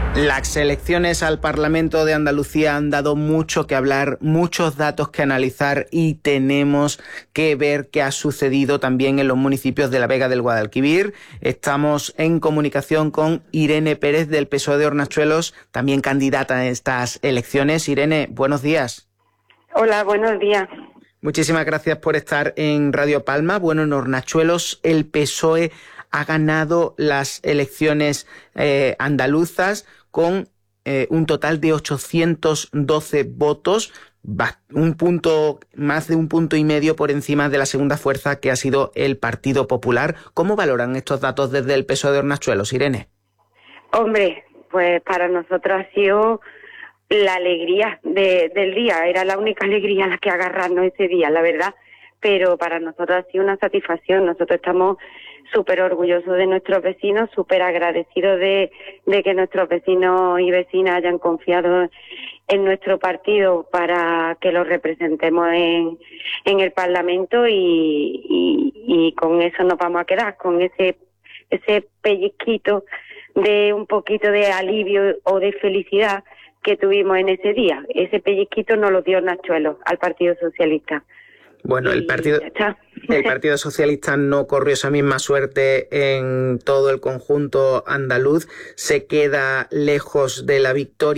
Las elecciones al Parlamento de Andalucía han dado mucho que hablar, muchos datos que analizar y tenemos que ver qué ha sucedido también en los municipios de La Vega del Guadalquivir. Estamos en comunicación con Irene Pérez del PSOE de Hornachuelos, también candidata en estas elecciones. Irene, buenos días. Hola, buenos días. Muchísimas gracias por estar en Radio Palma. Bueno, en Hornachuelos el PSOE ha ganado las elecciones andaluzas con un total de 812 votos, más de un punto y medio por encima de la segunda fuerza que ha sido el Partido Popular. ¿Cómo valoran estos datos desde el PSOE de Hornachuelos, Irene? Hombre, pues para nosotros ha sido la alegría del día, era la única alegría a la que agarrarnos ese día, la verdad, pero para nosotros ha sido una satisfacción. Nosotros estamos súper orgullosos de nuestros vecinos, súper agradecidos de que nuestros vecinos y vecinas hayan confiado en nuestro partido para que los representemos en el Parlamento y con eso nos vamos a quedar, con ese pellizquito de un poquito de alivio o de felicidad que tuvimos en ese día. Ese pellizquito nos lo dio Hornachuelos al Partido Socialista. Bueno, el Partido Socialista no corrió esa misma suerte en todo el conjunto andaluz, se queda lejos de la victoria.